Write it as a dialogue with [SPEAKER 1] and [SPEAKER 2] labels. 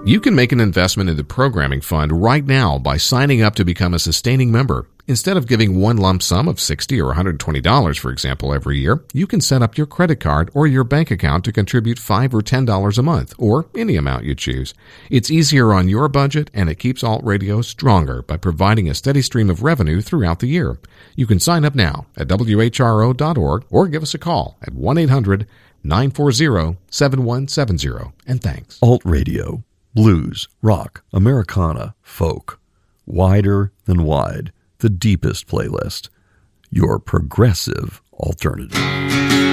[SPEAKER 1] You can make an investment in the programming fund right now by signing up to become a sustaining member. Instead of giving one lump sum of $60 or $120, for example, every year, you can set up your credit card or your bank account to contribute $5 or $10 a month, or any amount you choose. It's easier on your budget, and it keeps Alt Radio stronger by providing a steady stream of revenue throughout the year. You can sign up now at WHRO.org or give us a call at 1-800-940-7170. And thanks.
[SPEAKER 2] Alt Radio. Blues, rock, Americana, folk. Wider than wide. The deepest playlist. Your progressive alternative.